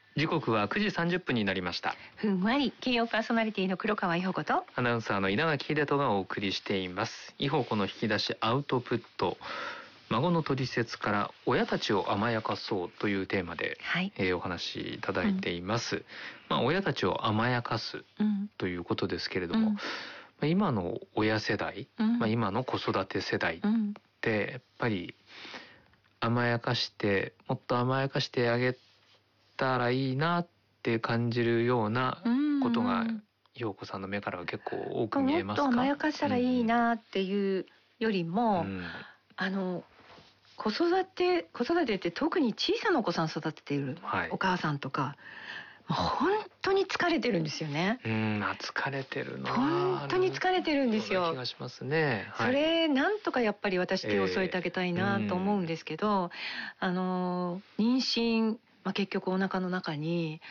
時刻は9時30分になりました。 ふんわり金曜パーソナリティの黒川伊保子とアナウンサーの稲垣秀人がお送りしています。伊保子の引き出しアウトプット、孫の取説から親たちを甘やかそうというテーマで、お話しいただいています。親たちを甘やかすということですけれども、今の親世代、今の子育て世代ってやっぱり甘やかしてもっと甘やかしてあげたらいいなって感じるようなことが陽子さんの目からは結構多く見えますか？ もっと甘やかしたらいいなっていうよりも、子育てって特に小さなお子さん育てているお母さんとか、本当に疲れてるんですよね。 疲れてるな。 本当に疲れてるんですよ。 気がしますね。 それなんとかやっぱり私手を添えてあげたいなと思うんですけど、妊娠、結局お腹の中に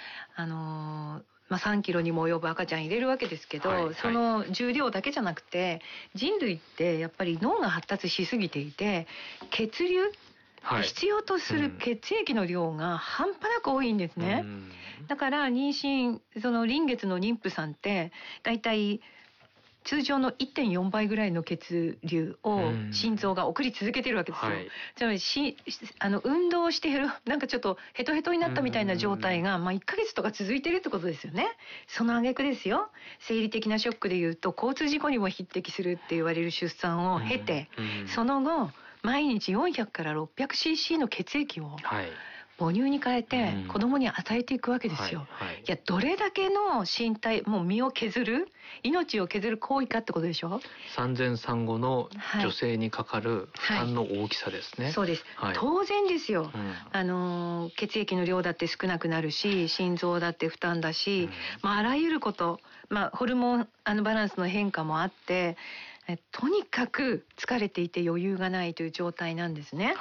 3キロにも及ぶ赤ちゃん入れるわけですけど、その重量だけじゃなくて人類ってやっぱり脳が発達しすぎていて、血流、必要とする血液の量が半端なく多いんですね。だから妊娠、その臨月の妊婦さんってだいたい通常の 1.4 倍ぐらいの血流を心臓が送り続けてるわけですよ。つまり運動してる、なんかちょっとヘトヘトになったみたいな状態が1ヶ月とか続いてるってことですよね。その挙句ですよ、生理的なショックでいうと交通事故にも匹敵するって言われる出産を経て、その後毎日400から 600cc の血液を母乳に変えて子供に与えていくわけですよ。いや、どれだけの身体、もう身を削る、命を削る行為かってことでしょ。 産前産後の女性にかかる負担の大きさですね。 そうです、当然ですよ。血液の量だって少なくなるし、心臓だって負担だし、あらゆること、ホルモンバランスの変化もあって、とにかく疲れていて余裕がないという状態なんですね。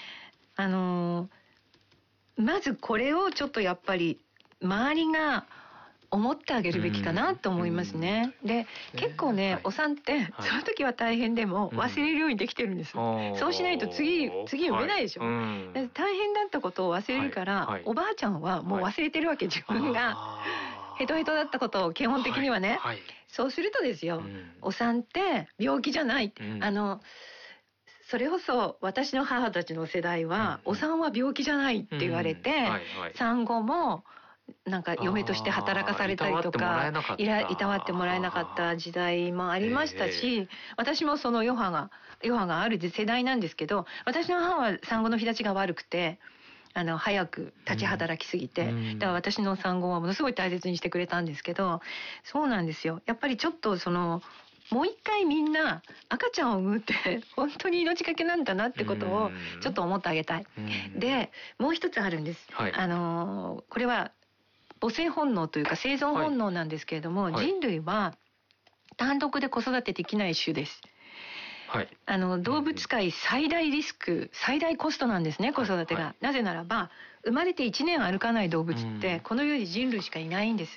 まずこれをちょっとやっぱり周りが思ってあげるべきかなと思いますね。で、結構ね、お産ってその時は大変でも忘れるようにできてるんです。そうしないと次産めないでしょ。大変だったことを忘れるから、おばあちゃんはもう忘れてるわけ、自分がヘトヘトだったことを基本的にはね。そうするとですよ、お産って病気じゃない、それこそ私の母たちの世代は、お産は病気じゃないって言われて、産後もなんか嫁として働かされたりとか、いたわってもらえなかった時代もありましたし、私もその余波がある世代なんですけど、私の母は産後の日立ちが悪くて、早く立ち働きすぎて、だから私の産後はものすごい大切にしてくれたんですけど、そうなんですよ。やっぱりちょっともう一回みんな赤ちゃんを産むって本当に命がけなんだなってことをちょっと思ってあげたい。で、もう一つあるんです。これは母性本能というか生存本能なんですけれども、人類は単独で子育てできない種です。動物界最大リスク、最大コストなんですね、子育てが。なぜならば生まれて1年歩かない動物ってこの世に人類しかいないんです。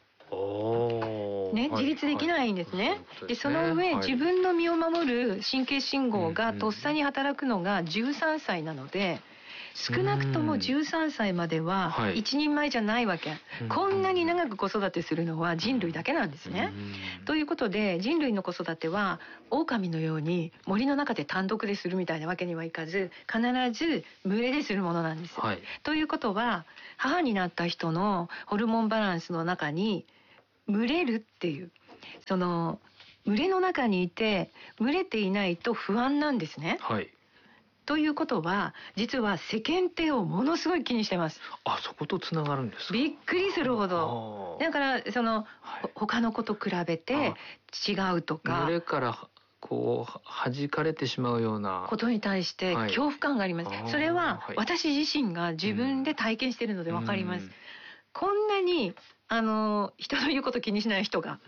自立できないんですね。で、その上、自分の身を守る神経信号がとっさに働くのが13歳なので、少なくとも13歳までは一人前じゃないわけ。こんなに長く子育てするのは人類だけなんですね。ということで、人類の子育ては狼のように森の中で単独でするみたいなわけにはいかず、必ず群れでするものなんです。ということは、母になった人のホルモンバランスの中に群れるっていう、群れの中にいて群れていないと不安なんですね。ということは、実は世間体をものすごい気にしてます。 そことつながるんですか？ びっくりするほど。だから他の子と比べて違うとか、 群れから弾かれてしまうようなことに対して恐怖感があります。それは私自身が自分で体験しているのでわかります。こんなに人の言うこと気にしない人が、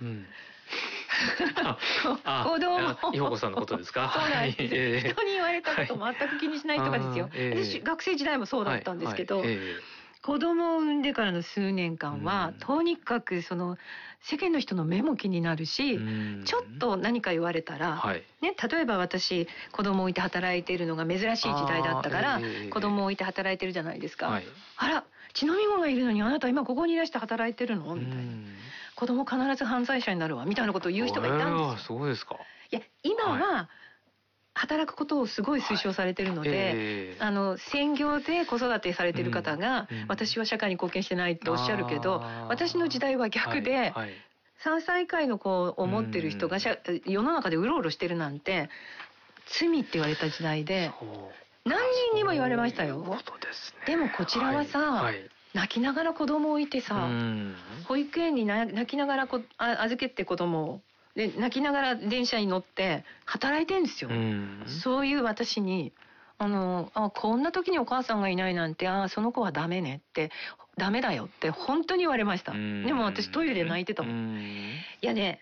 子供伊保子さんのことですか？ そうなんです。人に言われたこと全く気にしない人がですよ。私学生時代もそうだったんですけど、子供を産んでからの数年間は、とにかく世間の人の目も気になるし、ちょっと何か言われたら、例えば私子供を置いて働いているのが珍しい時代だったから、子供を置いて働いてるじゃないですか。あら、 血のみ子がいるのにあなた今ここにいらして働いてるのみたいな、子供必ず犯罪者になるわみたいなことを言う人がいたんですよ。 そうですか。 いや今は働くことをすごい推奨されてるので、専業で子育てされてる方が、私は社会に貢献してないっておっしゃるけど、私の時代は逆で、3歳以下の子を持ってる人が世の中でうろうろしてるなんて罪って言われた時代で、何人にも言われましたよ。でもこちらはさ、泣きながら子供を置いてさ、保育園に泣きながら預けて子供をで泣きながら電車に乗って働いてんですよ。そういう私にこんな時にお母さんがいないなんて、その子はダメねってダメだよって本当に言われました。でも私トイレで泣いてたもん。いやね、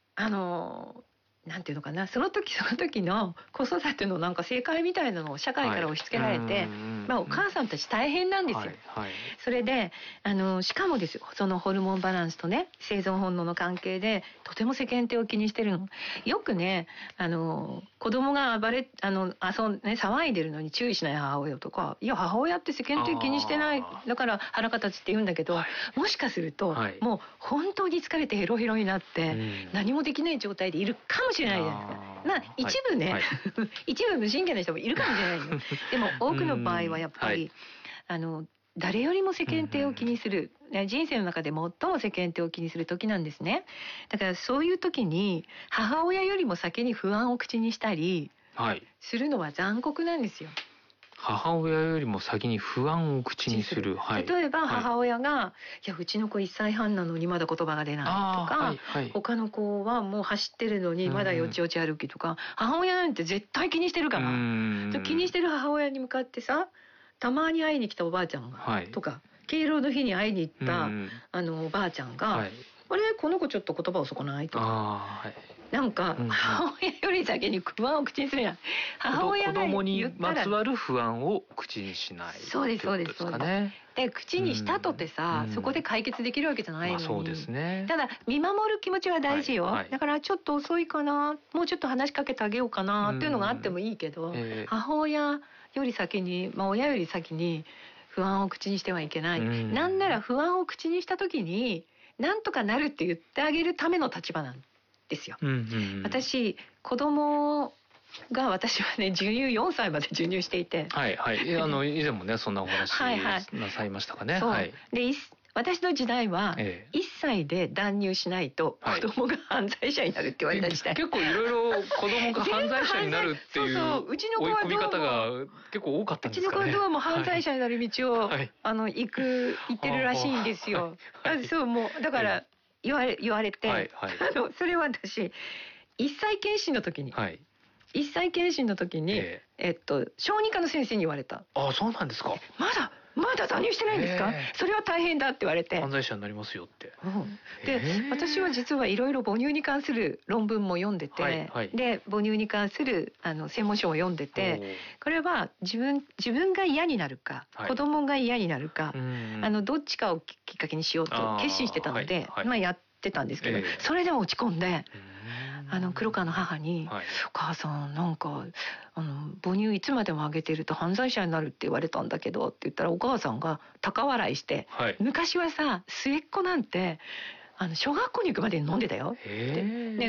なんていうのかな、その時その時の子育てのなんか正解みたいなのを社会から押し付けられて、お母さんたち大変なんですよ。それでしかもですよ、そのホルモンバランスとね生存本能の関係でとても世間体を気にしてるの。よくね子供が騒いでるのに注意しない母親とか、いや母親って世間体気にしてないだから腹形って言うんだけど、もしかすると、もう本当に疲れてヘロヘロになって、何もできない状態でいるかもしれないじゃないですか。一部ね、一部無神経な人もいるかもしれないの。でも多くの場合はやっぱり、誰よりも世間体を気にする、人生の中で最も世間体を気にする時なんですね。だからそういう時に母親よりも先に不安を口にしたりするのは残酷なんですよ。 母親よりも先に不安を口にする。 例えば母親が、いやうちの子1歳半なのにまだ言葉が出ないとか、他の子はもう走ってるのにまだよちよち歩きとか、母親なんて絶対気にしてるから、気にしてる母親に向かってさ、たまに会いに来たおばあちゃんが、とか敬老の日に会いに行った、おばあちゃんが、あれこの子ちょっと言葉遅くないとか、なんか母親より先に不安を口にするやん。母親が子供にまつわる不安を口にしない。 そうですそうです。で口にしたとてさ、そこで解決できるわけじゃないのに。 そうですね。 ただ見守る気持ちは大事よ。だからちょっと遅いかな、もうちょっと話しかけてあげようかなっていうのがあってもいいけど、母親より先に、親より先に不安を口にしてはいけない。なんなら不安を口にした時になんとかなるって言ってあげるための立場なんですよ。私子供が、私はね授乳4歳まで授乳していて、 以前もねそんなお話なさいましたかね。 で私の時代は1歳で断乳しないと子供が犯罪者になるって言われた時代。 結構いろいろ子供が犯罪者になるっていう追い込み方が結構多かったんですかね。 うちの子はどうも犯罪者になる道を行ってるらしいんですよ。そう、もうだから言われて、それは私1歳検診の時に、1歳検診の時に小児科の先生に言われた。 そうなんですか。 まだ断乳してないんですか。それは大変だって言われて、 犯罪者になりますよって。 で私は実はいろいろ母乳に関する論文も読んでて、で母乳に関する専門書を読んでて、これは自分が嫌になるか、子供が嫌になるか、どっちかをきっかけにしようと決心してたので、やってたんですけど、それでも落ち込んで黒川の母に、お母さんなんか母乳いつまでもあげてると犯罪者になるって言われたんだけどって言ったら、お母さんが高笑いして、昔はさ末っ子なんて小学校に行くまでに飲んでたよって。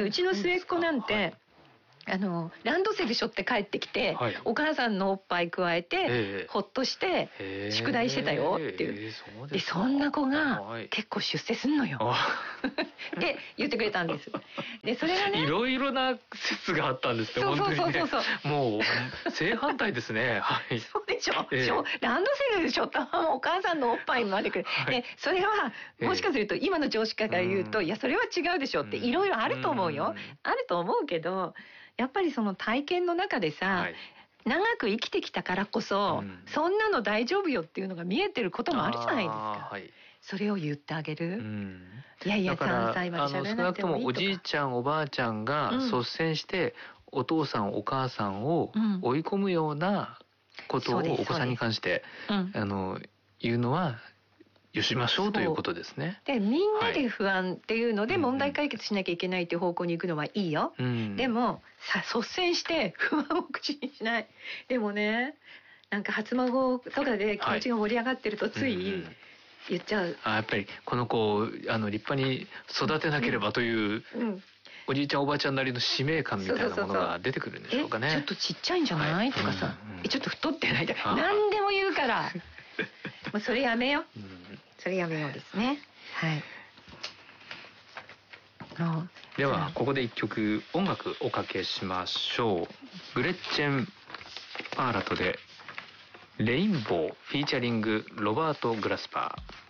うちの末っ子なんてランドセル背負って帰ってきて、お母さんのおっぱい加えてほっとして宿題してたよっていう。でそんな子が結構出世すんのよって言ってくれたんです。でそれがね、 いろいろな説があったんですね。本当にね、もう正反対ですね。 そうでしょ。ランドセル背負ったままお母さんのおっぱいまでくる。でそれはもしかすると今の常識から言うと、いやそれは違うでしょっていろいろあると思うよ。あると思うけど、やっぱりその体験の中でさ、長く生きてきたからこそ、そんなの大丈夫よっていうのが見えてることもあるじゃないですか。それを言ってあげる。いやいや3歳まで喋らなくてもいいとか。少なくともおじいちゃんおばあちゃんが率先してお父さんお母さんを追い込むようなことをお子さんに関して言うのはよしましょうということですね。でみんなで不安っていうので問題解決しなきゃいけないという方向に行くのはいいよ。でも率先して不安を口にしない。でもね、 なんか初孫とかで気持ちが盛り上がってるとつい言っちゃう。 やっぱりこの子を立派に育てなければという、おじいちゃんおばあちゃんなりの使命感みたいなものが出てくるんでしょうかね。 ちょっとちっちゃいんじゃない、とかさ、ちょっと太ってないとか何でも言うからもうそれやめよう、それやめようですね。はい。 ではここで一曲音楽おかけしましょう。グレッチェン・パーラトでレインボーフィーチャリングロバート・グラスパー。